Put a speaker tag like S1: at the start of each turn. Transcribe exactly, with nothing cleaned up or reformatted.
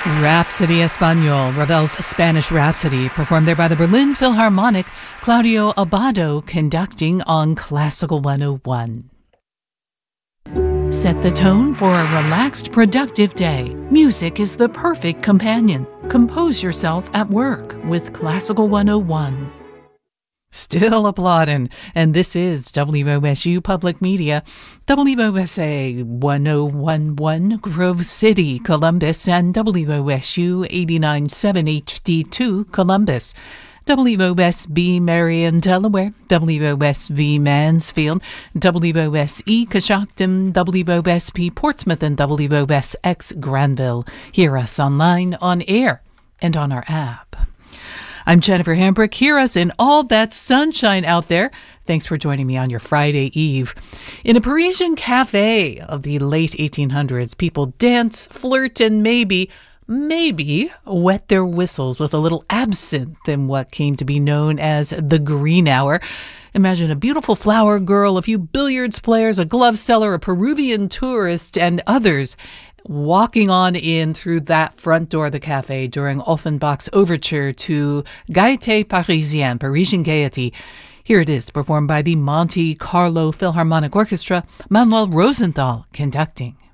S1: Rhapsody Español, Ravel's Spanish Rhapsody, performed there by the Berlin Philharmonic, Claudio Abbado conducting on Classical one oh one. Set the tone for a relaxed, productive day. Music is the perfect companion. Compose yourself at work with Classical one oh one. Still applauding, and this is W O S U Public Media, W O S A one oh one point one Grove City, Columbus, and W O S U eighty-nine point seven H D two, Columbus. W O S B Marion, Delaware, W O S V Mansfield, W O S E Coshocton, W O S P Portsmouth, and W O S X Granville. Hear us online, on air, and on our app. I'm Jennifer Hambrick. Hear us in all that sunshine out there. Thanks for joining me on your Friday Eve. In a Parisian cafe of the late eighteen hundreds, people dance, flirt, and maybe, maybe wet their whistles with a little absinthe in what came to be known as the green hour. Imagine a beautiful flower girl, a few billiards players, a glove seller, a Peruvian tourist, and others walking on in through that front door of the cafe during Offenbach's overture to Gaieté Parisienne, Parisian Gaiety. Here it is, performed by the Monte Carlo Philharmonic Orchestra, Manuel Rosenthal conducting.